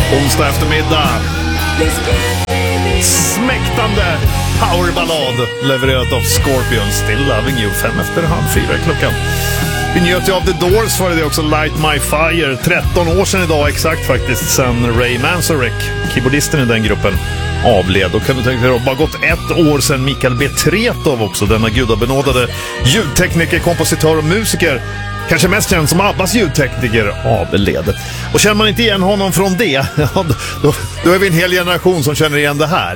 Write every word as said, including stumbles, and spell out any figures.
Onsdag eftermiddag. Smäktande powerballad levererat av Scorpions. Still Loving You. Fem efter halv fyra i klockan. Vi njöt ju av The Doors, var det också, Light My Fire. tretton år sedan idag exakt faktiskt, sen Ray Manzarek, keyboardisten i den gruppen, avled. Och kan du tänka dig, det har bara gått ett år sedan Mikael B. Tretow också, denna gudabenådade ljudtekniker, kompositör och musiker, kanske mest känd som Abbas ljudtekniker, avled. Och känner man inte igen honom från det, ja, då, då är vi en hel generation som känner igen det här.